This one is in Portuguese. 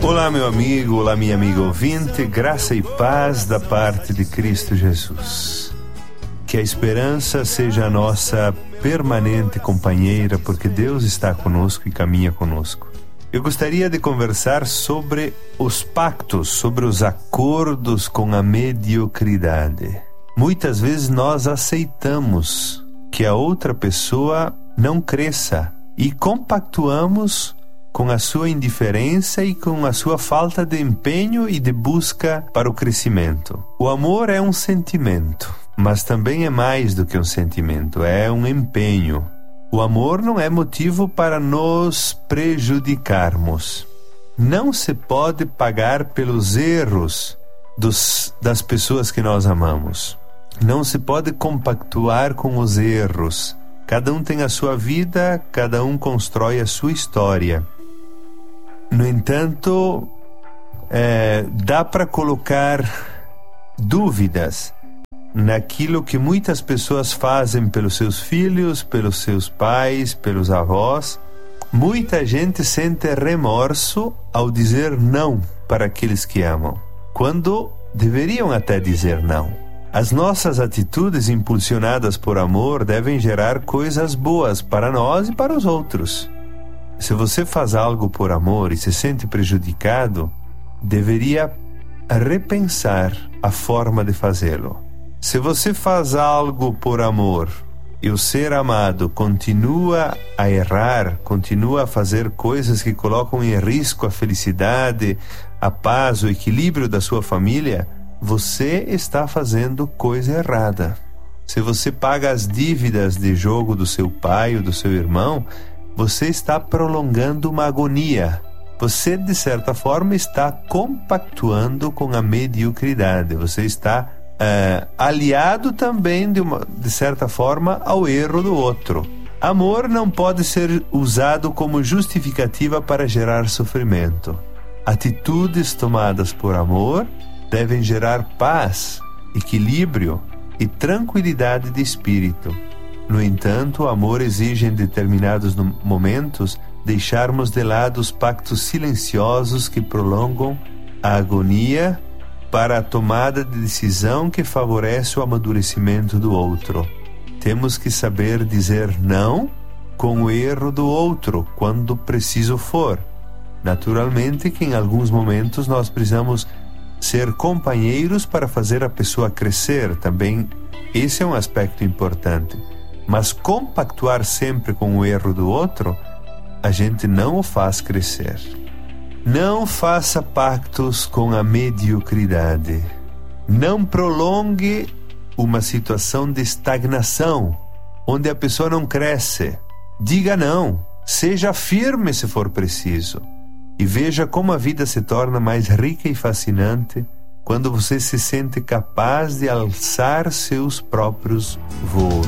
Olá, meu amigo, olá, minha amiga ouvinte, graça e paz da parte de Cristo Jesus. Que a esperança seja a nossa permanente companheira, porque Deus está conosco e caminha conosco. Eu gostaria de conversar sobre os pactos, sobre os acordos com a mediocridade. Muitas vezes nós aceitamos que a outra pessoa não cresça e compactuamos com a sua indiferença e com a sua falta de empenho e de busca para o crescimento. O amor é um sentimento, mas também é mais do que um sentimento, é um empenho. O amor não é motivo para nos prejudicarmos. Não se pode pagar pelos erros das pessoas que nós amamos. Não se pode compactuar com os erros. Cada um tem a sua vida, cada um constrói a sua história. No entanto, dá para colocar dúvidas naquilo que muitas pessoas fazem pelos seus filhos, pelos seus pais, pelos avós. Muita gente sente remorso ao dizer não para aqueles que amam, quando deveriam até dizer não. As nossas atitudes impulsionadas por amor devem gerar coisas boas para nós e para os outros. Se você faz algo por amor e se sente prejudicado, deveria repensar a forma de fazê-lo. Se você faz algo por amor e o ser amado continua a errar, continua a fazer coisas que colocam em risco a felicidade, a paz, o equilíbrio da sua família, você está fazendo coisa errada. Se você paga as dívidas de jogo do seu pai ou do seu irmão, você está prolongando uma agonia. Você, de certa forma, está compactuando com a mediocridade. Você está aliado também, de certa forma, ao erro do outro. Amor não pode ser usado como justificativa para gerar sofrimento. Atitudes tomadas por amor devem gerar paz, equilíbrio e tranquilidade de espírito. No entanto, o amor exige em determinados momentos deixarmos de lado os pactos silenciosos que prolongam a agonia para a tomada de decisão que favorece o amadurecimento do outro. Temos que saber dizer não com o erro do outro quando preciso for. Naturalmente que em alguns momentos nós precisamos ser companheiros para fazer a pessoa crescer. Também esse é um aspecto importante. Mas compactuar sempre com o erro do outro, a gente não o faz crescer. Não faça pactos com a mediocridade. Não prolongue uma situação de estagnação, onde a pessoa não cresce. Diga não. Seja firme se for preciso. E veja como a vida se torna mais rica e fascinante quando você se sente capaz de alçar seus próprios voos.